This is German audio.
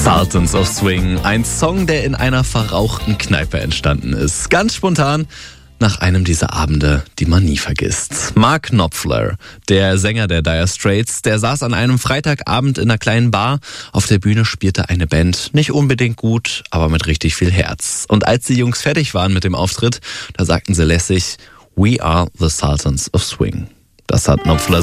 Sultans of Swing, ein Song, der in einer verrauchten Kneipe entstanden ist. Ganz spontan, nach einem dieser Abende, die man nie vergisst. Mark Knopfler, der Sänger der Dire Straits, der saß an einem Freitagabend in einer kleinen Bar. Auf der Bühne spielte eine Band, nicht unbedingt gut, aber mit richtig viel Herz. Und als die Jungs fertig waren mit dem Auftritt, da sagten sie lässig, "We are the Sultans of Swing." Das hat Knopfler